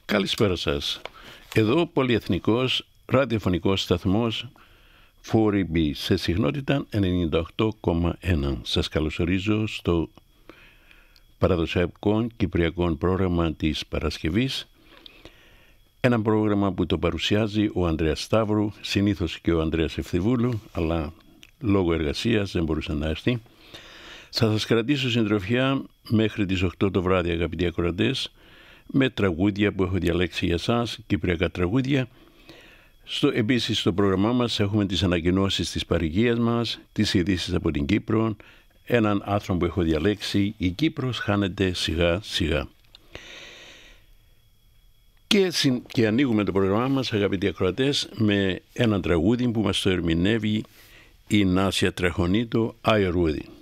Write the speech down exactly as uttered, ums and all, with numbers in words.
Καλησπέρα σας. Εδώ πολυεθνικός ραδιοφωνικός σταθμός φορ μπι σε συχνότητα ενενήντα οκτώ κόμμα ένα. Σας καλωσορίζω στο παραδοσιακό κυπριακό πρόγραμμα της Παρασκευής. Ένα πρόγραμμα που το παρουσιάζει ο Ανδρέας Σταύρου, συνήθως και ο Ανδρέας Ευθυβούλου, αλλά λόγω εργασίας δεν μπορούσε να έρθει. Θα σας κρατήσω συντροφιά μέχρι τις οκτώ το βράδυ, αγαπητοί ακροατές, με τραγούδια που έχω διαλέξει για σας, κυπριακά τραγούδια. Στο, επίσης στο πρόγραμμά μας έχουμε τις ανακοινώσεις της παροικίας μας, τις ειδήσεις από την Κύπρο, έναν άρθρο που έχω διαλέξει, η Κύπρος χάνεται σιγά σιγά. Και, συν, και ανοίγουμε το πρόγραμμά μας, αγαπητοί ακροατές, με ένα τραγούδι που μας το ερμηνεύει η Νάσια Τραχονίτο Αιωρούδη.